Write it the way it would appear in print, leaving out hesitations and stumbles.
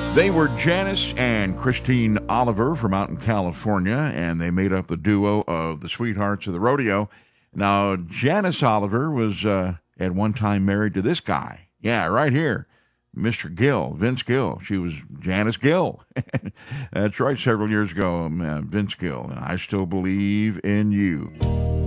They were Janice and Christine Oliver from out in California, and they made up the duo of the Sweethearts of the Rodeo. Now, Janice Oliver was at one time married to this guy. Yeah, right here. Mr. Gill, Vince Gill. She was Janice Gill. That's right, several years ago, Vince Gill. And I still believe in you.